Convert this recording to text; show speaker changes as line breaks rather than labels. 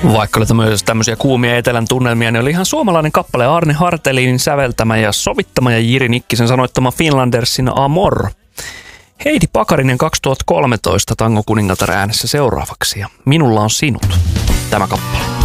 Vaikka oli myös tämmöisiä kuumia etelän tunnelmia, niin oli ihan suomalainen kappale Arne Hartelinin säveltämä ja sovittama ja Jiri Nikkisen sanoittama Finlandersin Amor. Heidi Pakarinen 2013 Tango Kuningatar äänessä seuraavaksi ja Minulla on sinut, tämä kappale.